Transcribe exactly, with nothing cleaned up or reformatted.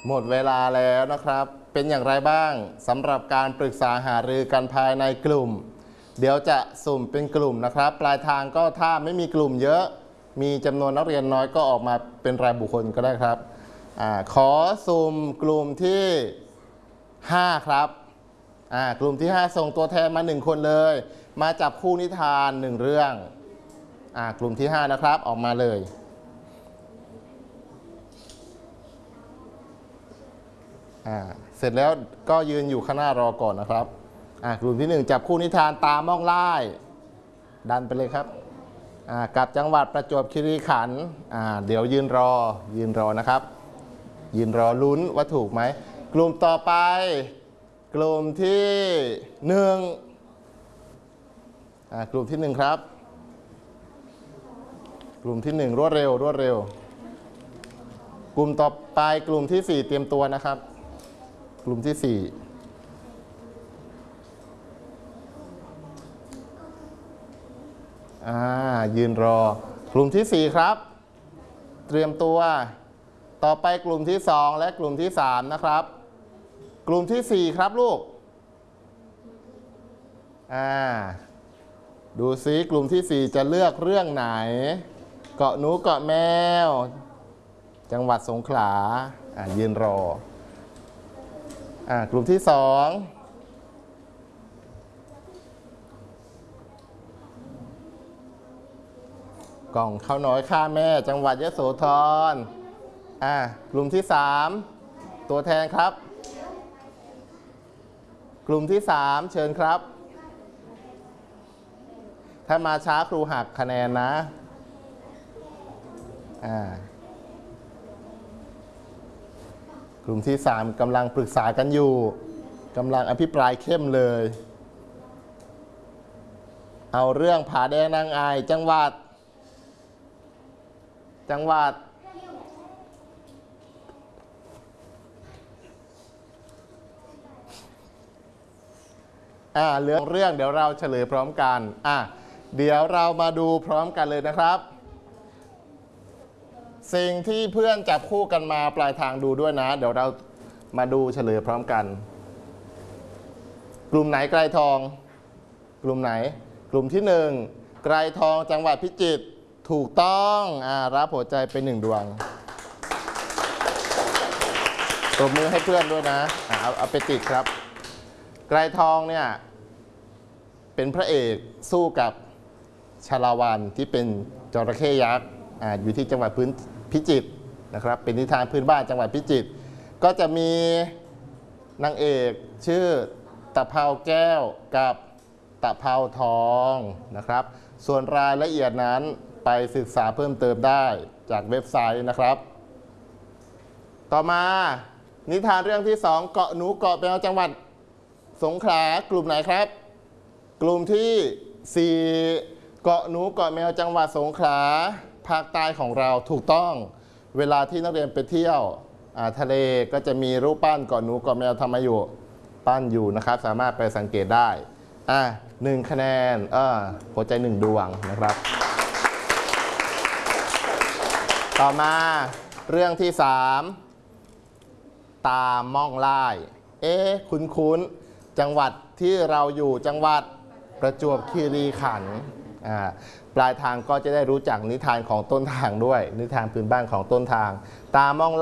หมดเวลาแล้วนะครับเป็นอย่างไรบ้างสำหรับการปรึกษาหารือกันภายในกลุ่มเดี๋ยวจะสุ่มเป็นกลุ่มนะครับปลายทางก็ถ้าไม่มีกลุ่มเยอะมีจำนวนนักเรียนน้อยก็ออกมาเป็นรายบุคคลก็ได้ครับอ่าขอสุ่มกลุ่มที่ห้าครับอ่ากลุ่มที่ห้าส่งตัวแทนมาหนึ่งคนเลยมาจับคู่นิทานหนึ่งเรื่องอ่ากลุ่มที่ห้านะครับออกมาเลยอ่าเสร็จแล้วก็ยืนอยู่ข้างหน้ารอก่อนนะครับอ่ากลุ่มที่หนึ่งจับคู่นิทานตามองไล่ดันไปเลยครับอ่ากับจังหวัดประจวบคีรีขันธ์อ่าเดี๋ยวยืนรอยืนรอนะครับยืนรอลุ้นว่าถูกไหมกลุ่มต่อไปกลุ่มที่หนึ่งอ่ากลุ่มที่หนึ่งครับกลุ่มที่หนึ่งรวดเร็วรวดเร็วกลุ่มต่อไปกลุ่มที่สี่เตรียมตัวนะครับกลุ่มที่สี่อ่ายืนรอกลุ่มที่สี่ครับเตรียมตัวต่อไปกลุ่มที่สองและกลุ่มที่สามนะครับกลุ่มที่สี่ครับลูกอ่าดูซิกลุ่มที่สี่จะเลือกเรื่องไหนเกาะหนูเกาะแมวจังหวัดสงขลาอ่ายืนรออ่ากลุ่มที่สองกล่องข้าวน้อยข้าแม่จังหวัดยโสธรอ่ากลุ่มที่สามตัวแทนครับกลุ่มที่สามเชิญครับถ้ามาช้าครูหักคะแนนนะอ่ากลุ่มที่สามกำลังปรึกษากันอยู่กำลังอภิปรายเข้มเลยเอาเรื่องผาแดงนางอายจังหวัดจังหวัดอ่าเรื่องเรื่องเดี๋ยวเราเฉลยพร้อมกันอ่ะเดี๋ยวเรามาดูพร้อมกันเลยนะครับสิ่งที่เพื่อนจับคู่กันมาปลายทางดูด้วยนะเดี๋ยวเรามาดูเฉลยพร้อมกันกลุ่มไหนไกรทองกลุ่มไหนกลุ่มที่หนึ่งไกรทองจังหวัดพิจิตรถูกต้องอ่ารับหัวใจเป็นหนึ่งดวงตบมือให้เพื่อนด้วยนะอ่าเอาเอาไปติดครับไกรทองเนี่ยเป็นพระเอกสู้กับชาละวันที่เป็นจระเข้ยักษ์อ่าอยู่ที่จังหวัดพื้นพิจิตรนะครับเป็นนิทานพื้นบ้านจังหวัดพิจิตรก็จะมีนางเอกชื่อตะเภาแก้วกับตะเภาทองนะครับส่วนรายละเอียดนั้นไปศึกษาเพิ่มเติมได้จากเว็บไซต์นะครับต่อมานิทานเรื่องที่สองเกาะหนูเกาะแมวจังหวัดสงขลากลุ่มไหนครับกลุ่มที่สี่เกาะหนูเกาะแมวจังหวัดสงขลาภาคใต้ของเราถูกต้องเวลาที่นักเรียนไปเที่ยวทะเลก็จะมีรูปปั้นเกาะหนูเกาะแมวทำมาอยู่ปั้นอยู่นะครับสามารถไปสังเกตได้อ่ะหนึ่งคะแนนเออหัวใจหนึ่งดวงนะครับต่อมาเรื่องที่สามตามม่องไล่เอ๊ะคุ้นๆจังหวัดที่เราอยู่จังหวัดประจวบคีรีขันธ์อ่าปลายทางก็จะได้รู้จักนิทานของต้นทางด้วยนิทานพื้นบ้านของต้นทางตามม่อง